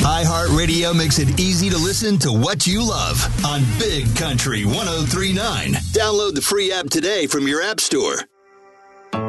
iHeartRadio makes it easy to listen to what you love on Big Country 103.9. Download the free app today from your app store.